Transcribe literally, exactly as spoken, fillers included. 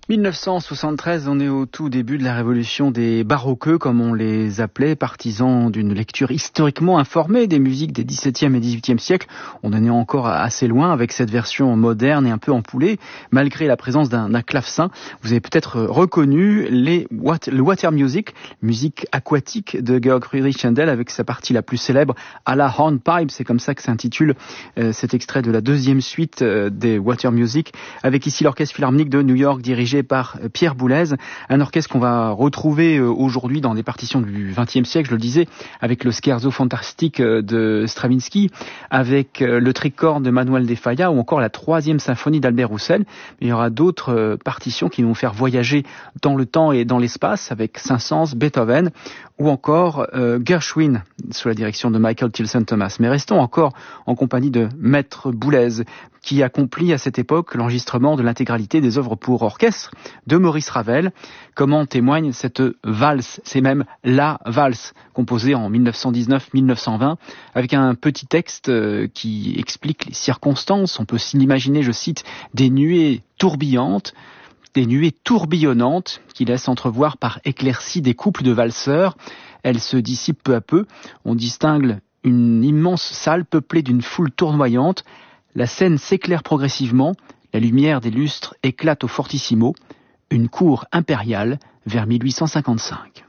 dix-neuf cent soixante-treize, on est au tout début de la révolution des baroqueux, comme on les appelait, partisans d'une lecture historiquement informée des musiques des dix-septième et dix-huitième siècles. On en est encore assez loin avec cette version moderne et un peu empoulée, malgré la présence d'un, d'un clavecin. Vous avez peut-être reconnu les, le water music, musique aquatique de Georg Friedrich Händel, avec sa partie la plus célèbre, à la hornpipe. C'est comme ça que s'intitule euh, cet extrait de la deuxième suite euh, des water music, avec ici l'Orchestre Philharmonique de New York, dirigé par Pierre Boulez, un orchestre qu'on va retrouver aujourd'hui dans des partitions du vingtième siècle, je le disais, avec le Scherzo fantastique de Stravinsky, avec le tricorne de Manuel de Falla ou encore la troisième symphonie d'Albert Roussel. Mais il y aura d'autres partitions qui vont faire voyager dans le temps et dans l'espace avec Saint-Saëns, Beethoven ou encore euh, Gershwin sous la direction de Michael Tilson Thomas. Mais restons encore en compagnie de Maître Boulez, qui accomplit à cette époque l'enregistrement de l'intégralité des œuvres pour orchestre de Maurice Ravel. Comment témoigne cette valse, c'est même la valse, composée en dix-neuf cent dix-neuf dix-neuf cent vingt, avec un petit texte qui explique les circonstances. On peut s'imaginer, je cite, des nuées tourbillonantes, des nuées tourbillonnantes qui laissent entrevoir par éclaircies des couples de valseurs. Elles se dissipent peu à peu. On distingue une immense salle peuplée d'une foule tournoyante. La scène s'éclaire progressivement, la lumière des lustres éclate au fortissimo, une cour impériale vers mille huit cent cinquante-cinq.